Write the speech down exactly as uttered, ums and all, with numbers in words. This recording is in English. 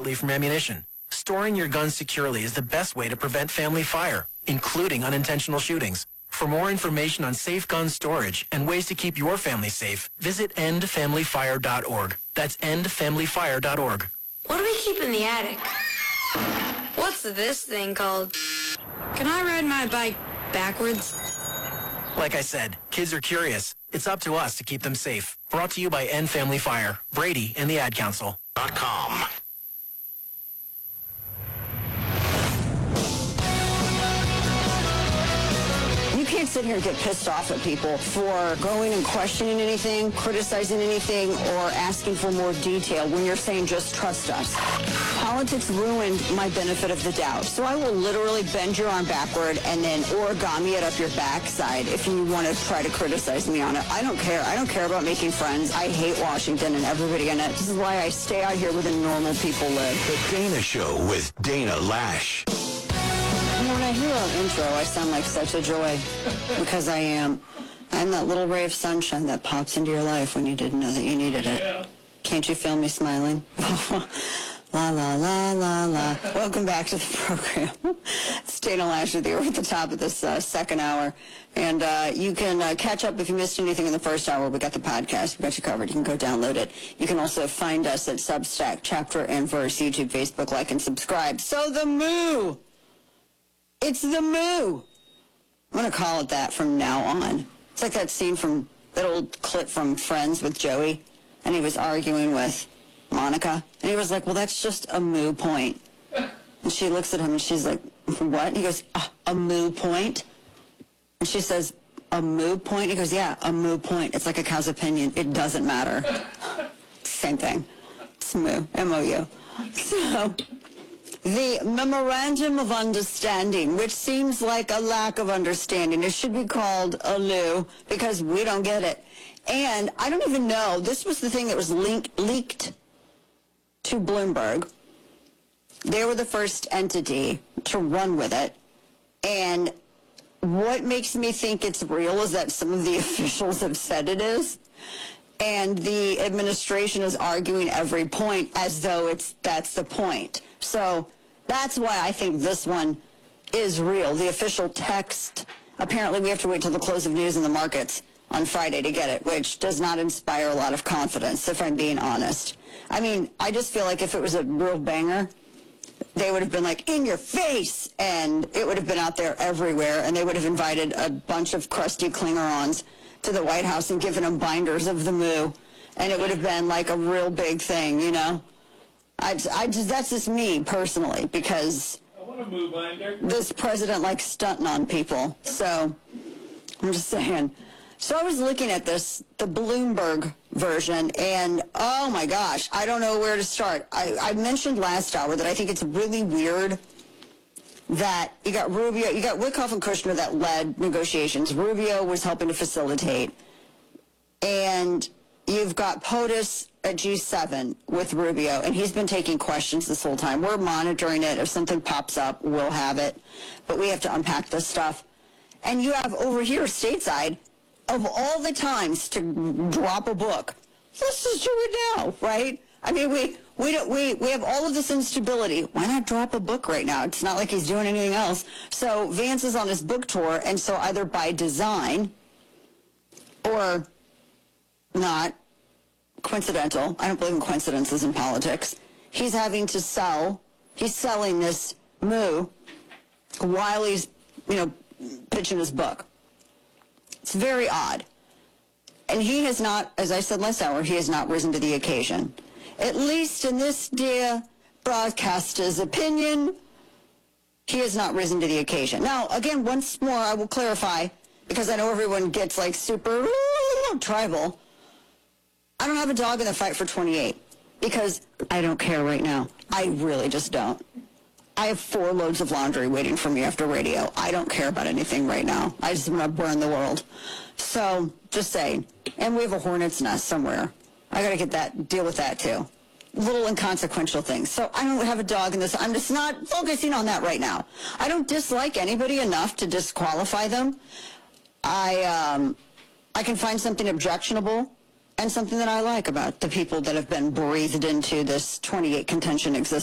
separately from ammunition. Storing your guns securely is the best way to prevent family fire, including unintentional shootings. For more information on safe gun storage and ways to keep your family safe, visit end family fire dot org. That's end family fire dot org. What do we keep in the attic? What's this thing called? Can I ride my bike backwards? Like I said, kids are curious. It's up to us to keep them safe. Brought to you by End Family Fire, Brady, and the Ad Council. .com. You can't sit here and get pissed off at people for going and questioning anything, criticizing anything, or asking for more detail when you're saying just trust us. Politics ruined my benefit of the doubt, so I will literally bend your arm backward and then origami it up your backside if you want to try to criticize me on it. I don't care. I don't care about making friends. I hate Washington and everybody in it. This is why I stay out here where the normal people live. The Dana Show with Dana Lash. You know, when I hear our intro, I sound like such a joy, because I am. I'm that little ray of sunshine that pops into your life when you didn't know that you needed it. Yeah. Can't you feel me smiling? La, la, la, la, la. Welcome back to the program. It's Dana Lash with you. We're at the top of this uh, second hour. And uh, you can uh, catch up if you missed anything in the first hour. We got the podcast. We got you covered. You can go download it. You can also find us at Substack, Chapter and Verse, YouTube, Facebook, like, and subscribe. So the moo. It's the moo. I'm going to call it that from now on. It's like that scene from that old clip from Friends with Joey, and he was arguing with Monica, and he was like, well, that's just a moo point. And she looks at him, and she's like, what? And he goes, uh, a moo point? And she says, a moo point? He goes, yeah, a moo point. It's like a cow's opinion. It doesn't matter. Same thing. It's moo, M O U. So the Memorandum of Understanding, which seems like a lack of understanding. It should be called a loo, because we don't get it. And I don't even know, this was the thing that was link, leaked to Bloomberg. They were the first entity to run with it. And what makes me think it's real is that some of the officials have said it is. And the administration is arguing every point as though it's that's the point. So that's why I think this one is real. The official text, apparently we have to wait till the close of news in the markets on Friday to get it, which does not inspire a lot of confidence, if I'm being honest. I mean, I just feel like if it was a real banger, they would have been like, in your face, and it would have been out there everywhere, and they would have invited a bunch of crusty Klingerons to the White House and given them binders of the moo, and it would have been like a real big thing, you know? I, I just, that's just me, personally, because I want a moo binder. This president likes stunting on people, so I'm just saying. So I was looking at this, the Bloomberg version, and oh my gosh, I don't know where to start. I, I mentioned last hour that I think it's really weird that you got Rubio, you got Wickoff and Kushner that led negotiations. Rubio was helping to facilitate. And you've got POTUS at G seven with Rubio, and he's been taking questions this whole time. We're monitoring it. If something pops up, we'll have it. But we have to unpack this stuff. And you have over here stateside, of all the times to drop a book, let's just do it now, right? I mean, we we don't we we have all of this instability. Why not drop a book right now? It's not like he's doing anything else. So Vance is on his book tour, and so either by design or not, coincidental. I don't believe in coincidences in politics. He's having to sell. He's selling this moo while he's, you know, pitching his book. It's very odd. And he has not, as I said last hour, he has not risen to the occasion. At least in this dear broadcaster's opinion, he has not risen to the occasion. Now, again, once more, I will clarify, because I know everyone gets like super tribal. I don't have a dog in the fight for twenty-eight, because I don't care right now. I really just don't. I have four loads of laundry waiting for me after radio. I don't care about anything right now. I just want to burn the world. So, just saying. And we have a hornet's nest somewhere. I got to get that, deal with that too. Little inconsequential things. So I don't have a dog in this. I'm just not focusing on that right now. I don't dislike anybody enough to disqualify them. I, um, I can find something objectionable and something that I like about the people that have been breathed into this twenty-eight contention existence.